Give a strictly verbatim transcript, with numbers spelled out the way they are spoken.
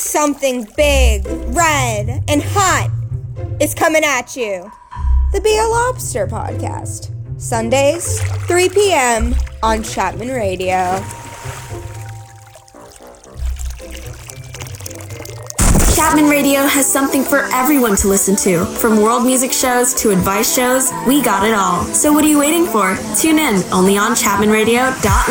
Something big, red, and hot is coming at you. The Be a Lobster Podcast. Sundays, three p.m. on Chapman Radio. Chapman Radio has something for everyone to listen to. From world music shows to advice shows, we got it all. So what are you waiting for? Tune in only on chapman radio dot